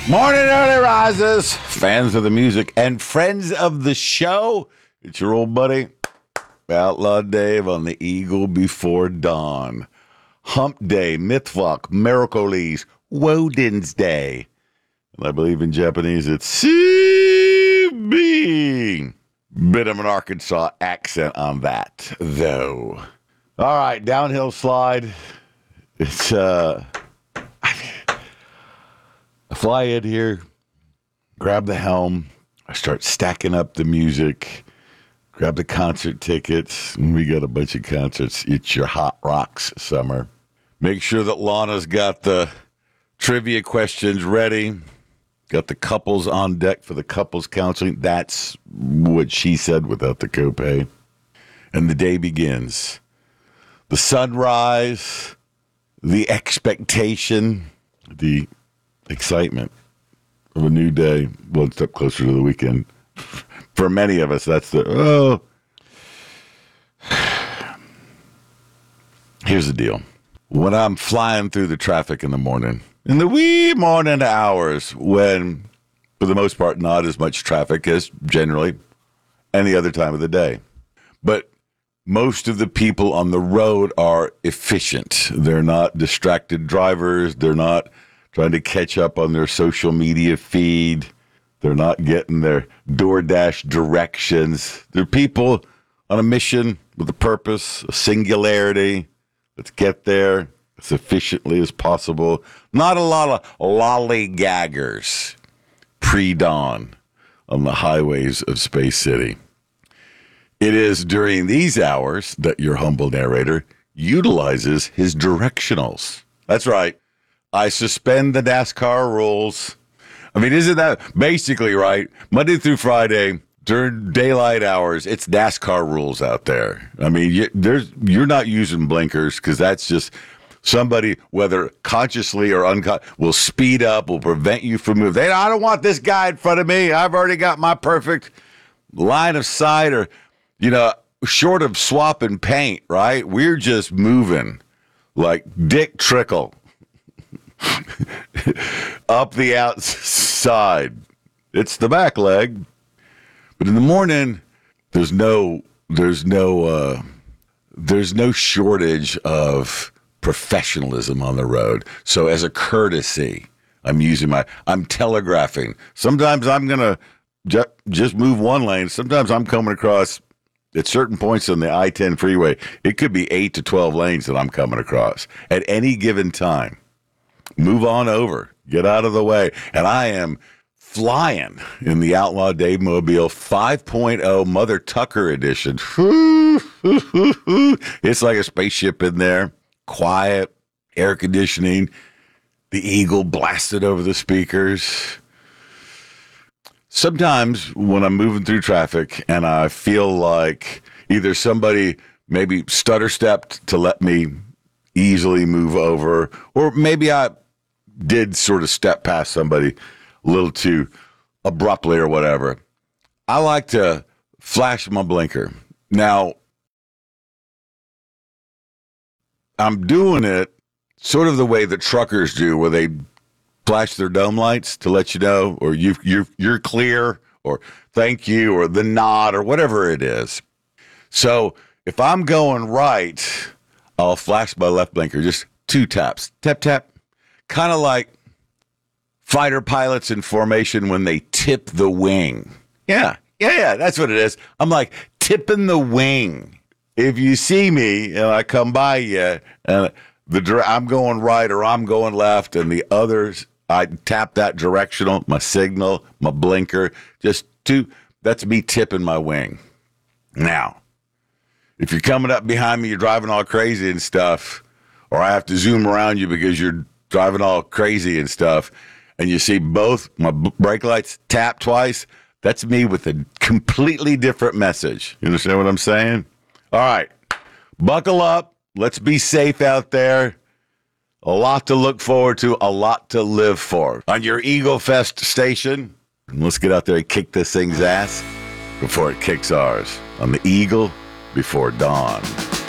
Morning, early risers, fans of the music, and friends of the show. It's your old buddy, Outlaw Dave, on the Eagle Before Dawn. Hump Day, Mittwoch, Miracoles, Woden's Day. And I believe in Japanese it's CB. Bit of an Arkansas accent on that, though. All right, downhill slide. It's, I fly in here, grab the helm, I start stacking up the music, grab the concert tickets. We got a bunch of concerts. It's your Hot Rocks summer. Make sure that Lana's got the trivia questions ready, got the couples on deck for the couples counseling. That's what she said without the copay. And the day begins. The sunrise, the expectation, the excitement of a new day, one step closer to the weekend. For many of us, that's Here's the deal. When I'm flying through the traffic in the morning, in the wee morning hours, when, for the most part, not as much traffic as generally any other time of the day. But most of the people on the road are efficient. They're not distracted drivers. They're not trying to catch up on their social media feed. They're not getting their DoorDash directions. They're people on a mission with a purpose, a singularity. Let's get there as efficiently as possible. Not a lot of lollygaggers pre-dawn on the highways of Space City. It is during these hours that your humble narrator utilizes his directionals. That's right. I suspend the NASCAR rules. I mean, isn't that basically right? Monday through Friday, during daylight hours, it's NASCAR rules out there. I mean, you're not using blinkers because that's just somebody, whether consciously or unconsciously, will speed up, will prevent you from moving. I don't want this guy in front of me. I've already got my perfect line of sight, or, short of swapping paint, right? We're just moving like Dick Trickle. Up the outside. It's the back leg. But in the morning, there's no shortage of professionalism on the road. So as a courtesy, I'm telegraphing. Sometimes I'm going to just move one lane. Sometimes I'm coming across at certain points on the I-10 freeway. It could be 8 to 12 lanes that I'm coming across at any given time. Move on over. Get out of the way. And I am flying in the Outlaw Dave Mobile 5.0 Mother Tucker edition. It's like a spaceship in there. Quiet, air conditioning. The Eagle blasted over the speakers. Sometimes when I'm moving through traffic and I feel like either somebody maybe stutter stepped to let me easily move over, or maybe I did sort of step past somebody a little too abruptly or whatever, I like to flash my blinker. Now, I'm doing it sort of the way that truckers do, where they flash their dome lights to let you know, or you're clear, or thank you, or the nod, or whatever it is. So if I'm going right, I'll flash my left blinker, just 2 taps. Tap, tap. Kind of like fighter pilots in formation when they tip the wing. Yeah, that's what it is. I'm like tipping the wing. If you see me and I come by you, and I'm going right or I'm going left, and the others, I tap that directional, my signal, my blinker, just 2. That's me tipping my wing. Now, if you're coming up behind me, you're driving all crazy and stuff, or I have to zoom around you because you're driving all crazy and stuff, and you see both my brake lights tap twice, that's me with a completely different message. You understand what I'm saying? All right, buckle up. Let's be safe out there. A lot to look forward to, a lot to live for. On your Eagle Fest station, let's get out there and kick this thing's ass before it kicks ours. On the Eagle Before Dawn.